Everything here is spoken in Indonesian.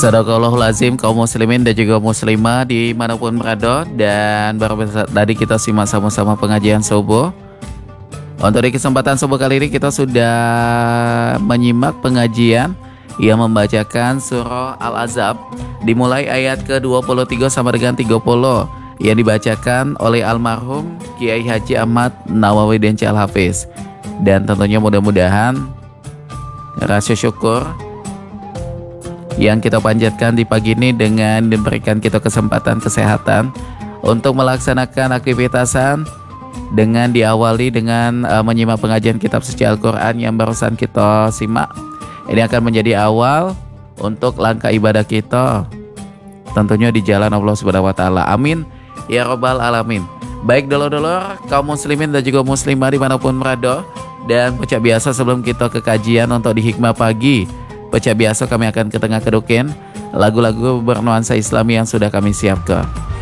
Sadaqallahul Azim, kaum muslimin dan juga muslimah dimanapun berada. Dan baru tadi kita simak sama-sama pengajian subuh. Untuk di kesempatan subuh kali ini kita sudah menyimak pengajian yang membacakan surah Al-Ahzab dimulai ayat ke-23 sampai dengan 30 yang dibacakan oleh almarhum Kiai Haji Ahmad Nawawi Denci Al-Hafiz. Dan tentunya mudah-mudahan rasa syukur yang kita panjatkan di pagi ini dengan diberikan kita kesempatan kesehatan untuk melaksanakan aktivitasan dengan diawali dengan menyimak pengajian kitab suci Al-Quran yang barusan kita simak. Ini akan menjadi awal untuk langkah ibadah kita tentunya di jalan Allah Subhanahu wa taala. Amin ya rabbal alamin. Baik dulur-dulur kaum muslimin dan juga muslimah dimanapun berada, dan pecah biasa sebelum kita ke kajian untuk di hikmah pagi, pecah biasa kami akan ke tengah kedukin lagu-lagu bernuansa Islami yang sudah kami siapkan.